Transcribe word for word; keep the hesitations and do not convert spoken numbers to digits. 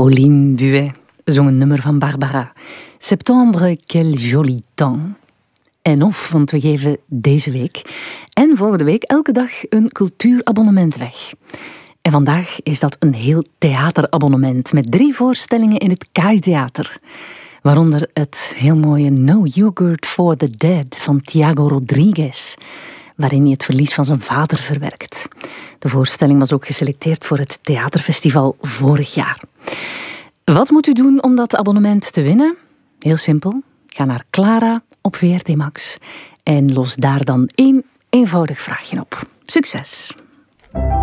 Pauline Buet zong een nummer van Barbara. Septembre, quel joli temps. En of, want we geven deze week en volgende week elke dag een cultuurabonnement weg. En vandaag is dat een heel theaterabonnement met drie voorstellingen in het K A I Theater. Waaronder het heel mooie No Yogurt for the Dead van Tiago Rodriguez, waarin hij het verlies van zijn vader verwerkt. De voorstelling was ook geselecteerd voor het theaterfestival vorig jaar. Wat moet u doen om dat abonnement te winnen? Heel simpel. Ga naar Clara op V R T Max en los daar dan één eenvoudig vraagje op. Succes!